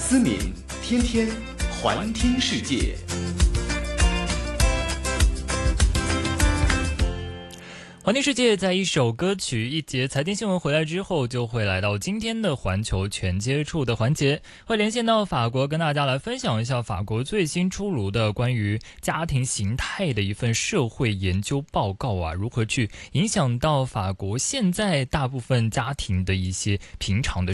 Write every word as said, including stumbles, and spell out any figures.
思敏天天环听世界。 环听世界在一首歌曲一节财经新闻回来之后，就会来到今天的环球全接触的环节，会连线到法国，跟大家来分享一下法国最新出炉的关于家庭形态的一份社会研究报告啊，如何去影响到法国现在大部分家庭的一些平常的